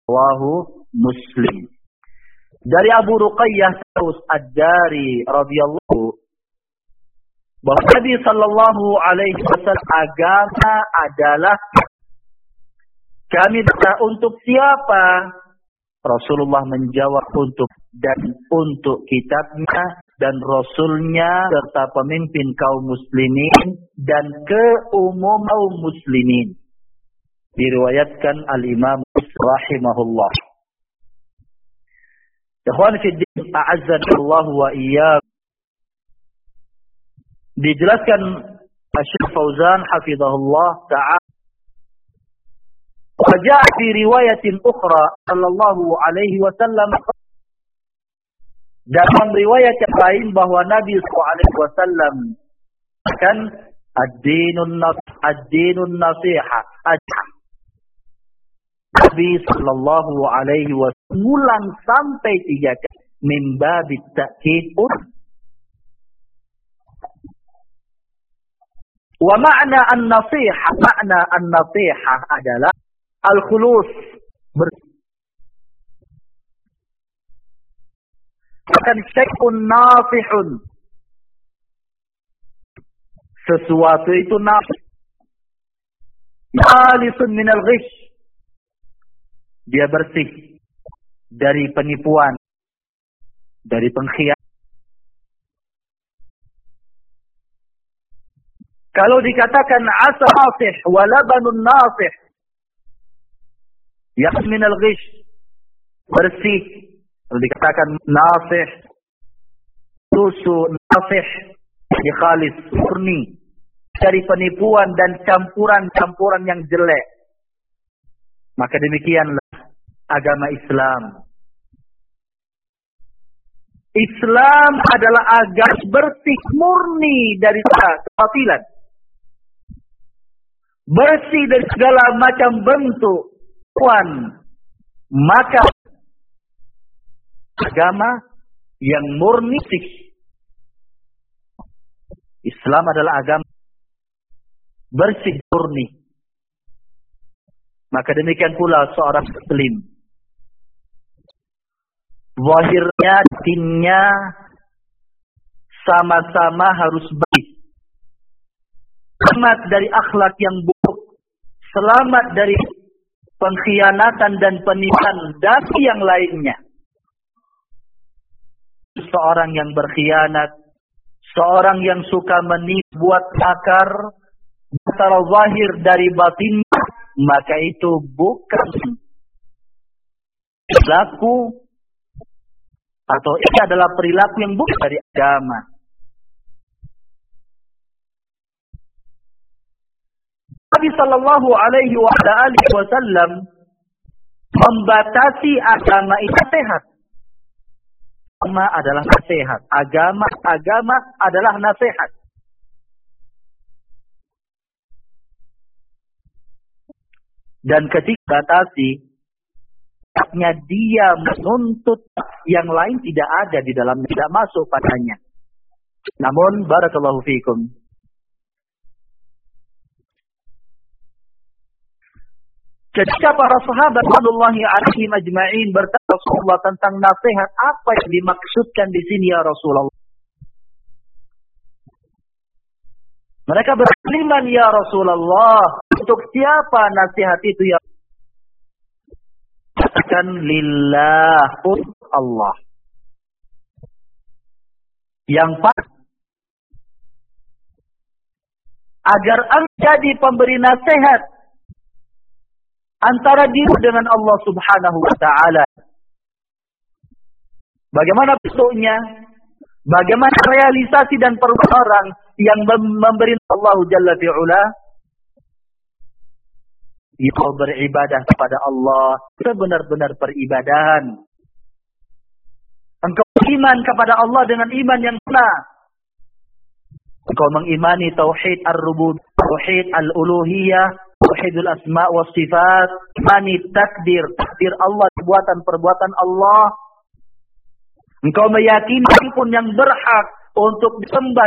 Rawahu Muslim. Dari Abu Ruqayyah Ad-Dari radhiyallahu bahwa Nabi sallallahu alaihi wasallam agama adalah kami datang untuk siapa? Rasulullah menjawab untuk kitabnya dan rasulnya serta pemimpin kaum muslimin dan keumum kaum muslimin. Diriwayatkan al-Imam rahimahullah. Ikhwan fi din, a'azzallahu wa iyyakum. Dijelaskan Syekh Fauzan hafizahullah ta'ala. Wa ja'a fi riwayatin ukhra sallallahu alaihi wasallam, dalam riwayat yang lain bahwa Nabi sallallahu alaihi wasallam akan ad-dinun nasiha. Nabi sallallahu alaihi wasallam ulang sampai 3 kali min babit ta'kid. Wa ma'na an-nasiha adalah al-khulus, akan syai'un nasihun, sesuatu itu nasih, khalisun minal ghish, dia bersih dari penipuan, dari pengkhianatan. Kalau dikatakan asa nasih wa labanun nasih, yakhlu minal ghish, bersih. Kalau dikatakan nasih, susu nasih, khalis, murni dari penipuan dan campuran-campuran yang jelek. Maka demikianlah agama Islam. Islam adalah agama bersih, murni dari kebatilan, bersih dari segala macam bentuk maka agama yang murni. Islam adalah agama bersih, murni. Maka demikian pula seorang muslim, zahirnya, batinnya sama-sama harus baik, selamat dari akhlak yang buruk, selamat dari pengkhianatan dan penipuan dari yang lainnya. Seorang yang berkhianat, seorang yang suka menipu, buat makar, antara zahir dari batinnya, maka itu bukan perilaku, atau ini adalah perilaku yang bukan dari agama. Nabi sallallahu alaihi wasallam membatasi agama itu sehat. Agama adalah nasihat. Agama adalah nasihat. Dan ketika batasi, dia menuntut yang lain tidak ada di dalam, tidak masuk padanya. Namun barakallahu fiikum, ketika para sahabat radhiyallahu alaihim ajma'in bertanya Rasulullah tentang nasihat, apa yang dimaksudkan di sini ya Rasulullah? Mereka beriman, ya Rasulullah, untuk siapa nasihat itu ya? Katakan lillah, Allah. Yang pasti agar jadi pemberi nasihat antara diri dengan Allah Subhanahu wa taala. Bagaimana bentuknya? Bagaimana realisasi dan perbuatan orang yang memberi Allah Jalla fi'ula? Kau beribadah kepada Allah sebenar-benar peribadahan. Engkau beriman kepada Allah dengan iman yang benar. Engkau mengimani tauhid ar-rububiyyah, tauhid al-uluhiyah, tauhidul asma wa sifat, imani takdir Allah, perbuatan Allah. Engkau meyakini pun yang berhak untuk disembah